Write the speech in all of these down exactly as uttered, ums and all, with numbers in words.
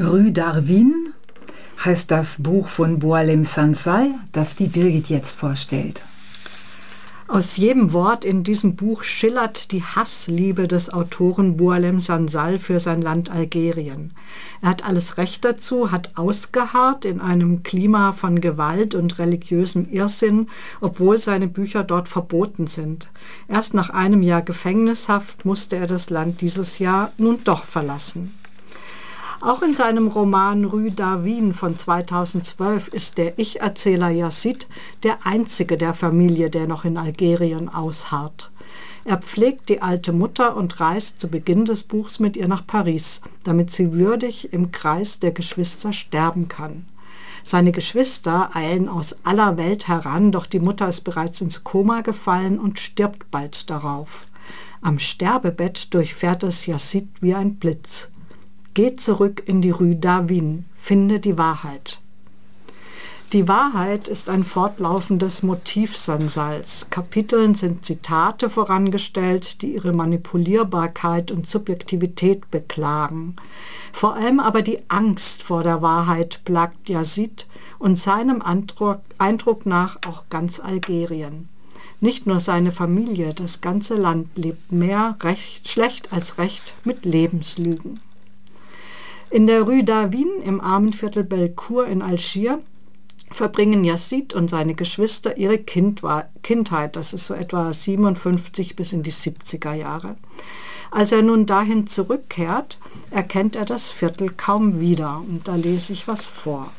Rue d'Arvin heißt das Buch von Boualem Sansal, das die Birgit jetzt vorstellt. Aus jedem Wort in diesem Buch schillert die Hassliebe des Autoren Boualem Sansal für sein Land Algerien. Er hat alles Recht dazu, hat ausgeharrt in einem Klima von Gewalt und religiösem Irrsinn, obwohl seine Bücher dort verboten sind. Erst nach einem Jahr Gefängnishaft musste er das Land dieses Jahr nun doch verlassen. Auch in seinem Roman Rue d'Arvin von zweitausendzwölf ist der Ich-Erzähler Yazid der einzige der Familie, der noch in Algerien ausharrt. Er pflegt die alte Mutter und reist zu Beginn des Buchs mit ihr nach Paris, damit sie würdig im Kreis der Geschwister sterben kann. Seine Geschwister eilen aus aller Welt heran, doch die Mutter ist bereits ins Koma gefallen und stirbt bald darauf. Am Sterbebett durchfährt es Yazid wie ein Blitz. Geh zurück in die Rue d'Arvin, finde die Wahrheit. Die Wahrheit ist ein fortlaufendes Motiv Sansals. Kapiteln sind Zitate vorangestellt, die ihre Manipulierbarkeit und Subjektivität beklagen. Vor allem aber die Angst vor der Wahrheit plagt Yazid und seinem Eindruck, Eindruck nach auch ganz Algerien. Nicht nur seine Familie, das ganze Land lebt mehr recht, schlecht als recht mit Lebenslügen. In der Rue d'Arvin im Armenviertel Belcourt in Algier verbringen Yazid und seine Geschwister ihre Kindheit, das ist so etwa siebenundfünfzig bis in die siebziger Jahre. Als er nun dahin zurückkehrt, erkennt er das Viertel kaum wieder. Und da lese ich was vor.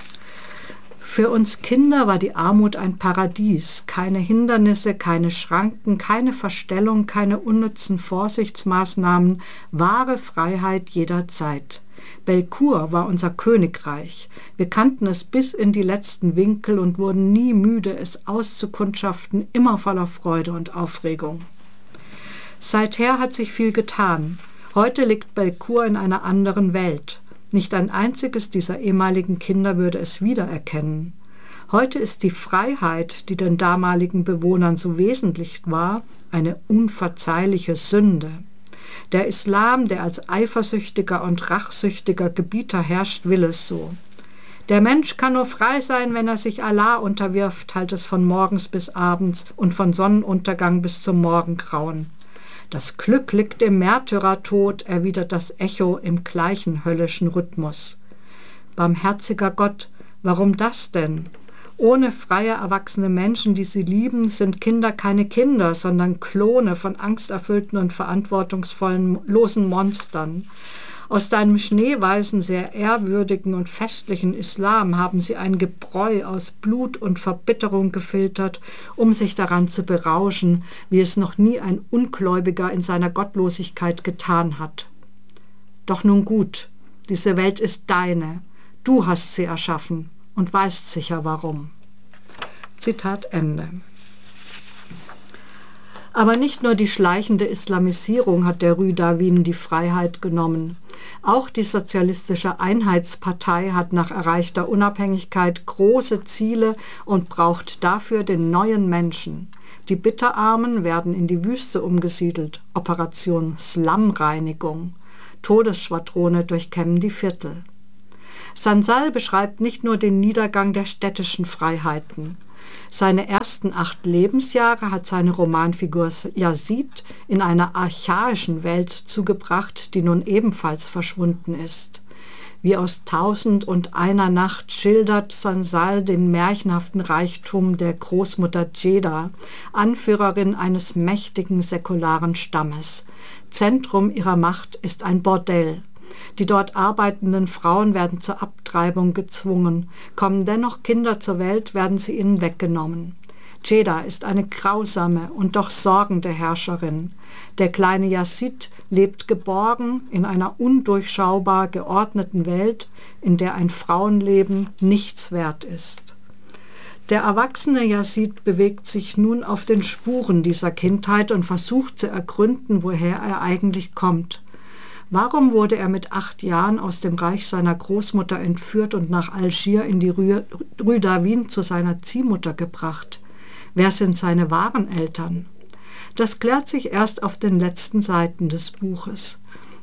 Für uns Kinder war die Armut ein Paradies, keine Hindernisse, keine Schranken, keine Verstellung, keine unnützen Vorsichtsmaßnahmen, wahre Freiheit jederzeit. Belcourt war unser Königreich. Wir kannten es bis in die letzten Winkel und wurden nie müde, es auszukundschaften, immer voller Freude und Aufregung. Seither hat sich viel getan. Heute liegt Belcourt in einer anderen Welt. Nicht ein einziges dieser ehemaligen Kinder würde es wiedererkennen. Heute ist die Freiheit, die den damaligen Bewohnern so wesentlich war, eine unverzeihliche Sünde. Der Islam, der als eifersüchtiger und rachsüchtiger Gebieter herrscht, will es so. Der Mensch kann nur frei sein, wenn er sich Allah unterwirft, halt es von morgens bis abends und von Sonnenuntergang bis zum Morgengrauen. Das Glück liegt im Märtyrertod, erwidert das Echo im gleichen höllischen Rhythmus. Barmherziger Gott, warum das denn? Ohne freie, erwachsene Menschen, die sie lieben, sind Kinder keine Kinder, sondern Klone von angsterfüllten und verantwortungsvollen, losen Monstern. Aus deinem schneeweißen, sehr ehrwürdigen und festlichen Islam haben sie ein Gebräu aus Blut und Verbitterung gefiltert, um sich daran zu berauschen, wie es noch nie ein Ungläubiger in seiner Gottlosigkeit getan hat. Doch nun gut, diese Welt ist deine, du hast sie erschaffen und weißt sicher warum. Zitat Ende. Aber nicht nur die schleichende Islamisierung hat der Rue d'Arvin die Freiheit genommen. Auch die Sozialistische Einheitspartei hat nach erreichter Unabhängigkeit große Ziele und braucht dafür den neuen Menschen. Die Bitterarmen werden in die Wüste umgesiedelt. Operation Slumreinigung. Todesschwadrone durchkämmen die Viertel. Sansal beschreibt nicht nur den Niedergang der städtischen Freiheiten. Seine ersten acht Lebensjahre hat seine Romanfigur Yazid in einer archaischen Welt zugebracht, die nun ebenfalls verschwunden ist. Wie aus Tausend und einer Nacht schildert Sansal den märchenhaften Reichtum der Großmutter Djeda, Anführerin eines mächtigen säkularen Stammes. Zentrum ihrer Macht ist ein Bordell. Die dort arbeitenden Frauen werden zur Abtreibung gezwungen. Kommen dennoch Kinder zur Welt, werden sie ihnen weggenommen. Djeda ist eine grausame und doch sorgende Herrscherin. Der kleine Yazid lebt geborgen in einer undurchschaubar geordneten Welt, in der ein Frauenleben nichts wert ist. Der erwachsene Yazid bewegt sich nun auf den Spuren dieser Kindheit und versucht zu ergründen, woher er eigentlich kommt. Warum wurde er mit acht Jahren aus dem Reich seiner Großmutter entführt und nach Algier in die Rue, Rue d'Arvin zu seiner Ziehmutter gebracht? Wer sind seine wahren Eltern? Das klärt sich erst auf den letzten Seiten des Buches.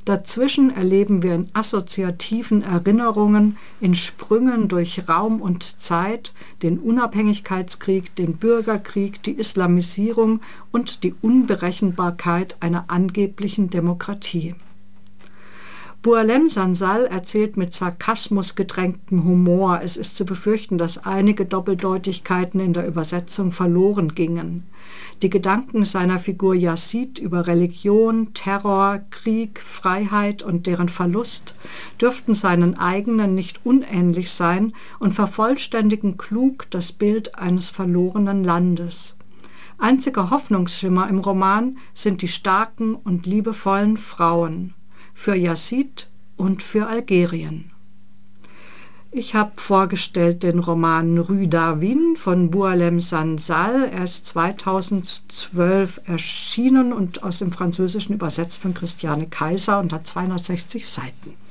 Dazwischen erleben wir in assoziativen Erinnerungen, in Sprüngen durch Raum und Zeit, den Unabhängigkeitskrieg, den Bürgerkrieg, die Islamisierung und die Unberechenbarkeit einer angeblichen Demokratie. Boualem Sansal erzählt mit Sarkasmus gedrängtem Humor. Es ist zu befürchten, dass einige Doppeldeutigkeiten in der Übersetzung verloren gingen. Die Gedanken seiner Figur Yazid über Religion, Terror, Krieg, Freiheit und deren Verlust dürften seinen eigenen nicht unähnlich sein und vervollständigen klug das Bild eines verlorenen Landes. Einziger Hoffnungsschimmer im Roman sind die starken und liebevollen Frauen. Für Yazid und für Algerien. Ich habe vorgestellt den Roman Rue Darwin von Boualem Sansal. Er ist zweitausendzwölf erschienen und aus dem Französischen übersetzt von Christiane Kaiser und hat zweihundertsechzig Seiten.